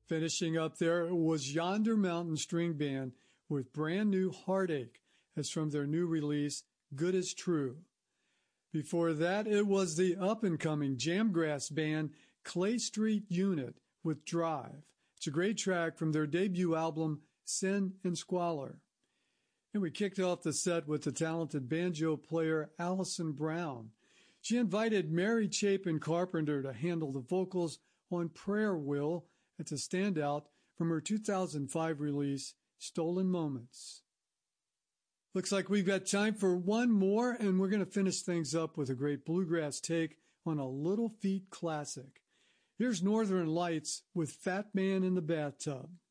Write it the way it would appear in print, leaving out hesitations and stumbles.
Finishing up there was Yonder Mountain String Band with brand new Heartache. That's from their new release, Good As True. Before that, it was the up-and-coming Jamgrass band Clay Street Unit with Drive. It's a great track from their debut album, Sin and Squalor. And we kicked off the set with the talented banjo player Allison Brown. She invited Mary Chapin Carpenter to handle the vocals on Prayer Wheel. It's a standout from her 2005 release, Stolen Moments. Looks like we've got time for one more, and we're going to finish things up with a great bluegrass take on a Little Feat classic. Here's Northern Lights with Fat Man in the Bathtub.